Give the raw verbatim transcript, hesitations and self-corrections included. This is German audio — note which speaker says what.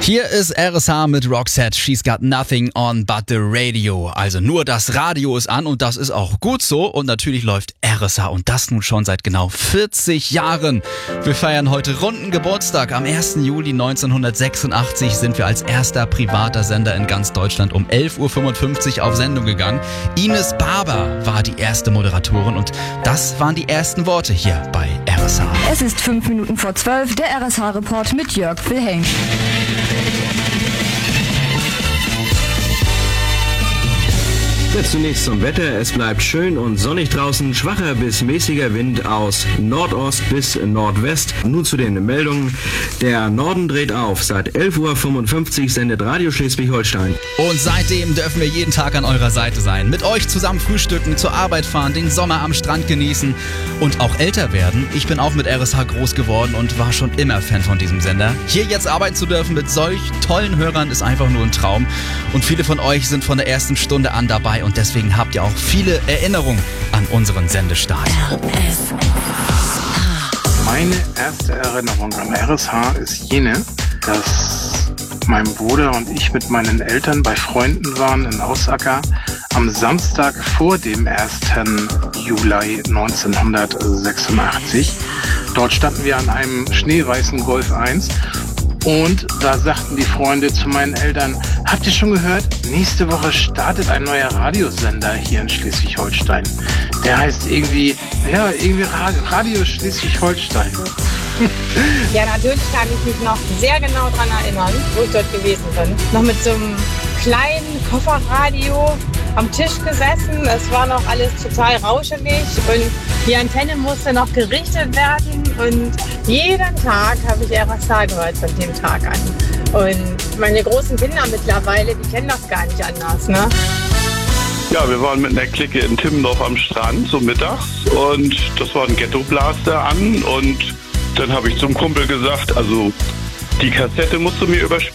Speaker 1: Hier ist R S H mit Roxette. She's got nothing on but the radio. Also nur das Radio ist an und das ist auch gut so. Und natürlich läuft R S H und das nun schon seit genau vierzig Jahren. Wir feiern heute runden Geburtstag. Am ersten Juli neunzehnhundertsechsundachtzig sind wir als erster privater Sender in ganz Deutschland um elf Uhr fünfundfünfzig auf Sendung gegangen. Ines Barber war die erste Moderatorin und das waren die ersten Worte hier bei R S H.
Speaker 2: Es ist fünf Minuten vor zwölf, der R S H-Report mit Jörg Wilhelm.
Speaker 3: Ja, zunächst zum Wetter. Es bleibt schön und sonnig draußen. Schwacher bis mäßiger Wind aus Nordost bis Nordwest. Nun zu den Meldungen. Der Norden dreht auf. Seit elf Uhr fünfundfünfzig sendet Radio Schleswig-Holstein.
Speaker 1: Und seitdem dürfen wir jeden Tag an eurer Seite sein. Mit euch zusammen frühstücken, zur Arbeit fahren, den Sommer am Strand genießen und auch älter werden. Ich bin auch mit R S H groß geworden und war schon immer Fan von diesem Sender. Hier jetzt arbeiten zu dürfen mit solch tollen Hörern ist einfach nur ein Traum. Und viele von euch sind von der ersten Stunde an dabei. Und deswegen habt ihr auch viele Erinnerungen an unseren Sendestart.
Speaker 4: Meine erste Erinnerung an R S H ist jene, dass mein Bruder und ich mit meinen Eltern bei Freunden waren in Ausacker am Samstag vor dem ersten Juli neunzehnhundertsechsundachtzig. Dort standen wir an einem schneeweißen Golf eins. Und da sagten die Freunde zu meinen Eltern, habt ihr schon gehört? Nächste Woche startet ein neuer Radiosender hier in Schleswig-Holstein. Der heißt irgendwie, ja, irgendwie Radio Schleswig-Holstein.
Speaker 5: Ja, natürlich kann ich mich noch sehr genau daran erinnern, wo ich dort gewesen bin. Noch mit so einem kleinen Kofferradio am Tisch gesessen. Es war noch alles total rauschelig und die Antenne musste noch gerichtet werden. Und jeden Tag habe ich R S H gehört von dem Tag an. Und meine großen Kinder mittlerweile, die kennen das gar nicht anders, ne?
Speaker 6: Ja, wir waren mit einer Clique in Timmendorf am Strand, so mittags. Und das war ein Ghetto-Blaster an. Und dann habe ich zum Kumpel gesagt, also die Kassette musst du mir überspielen.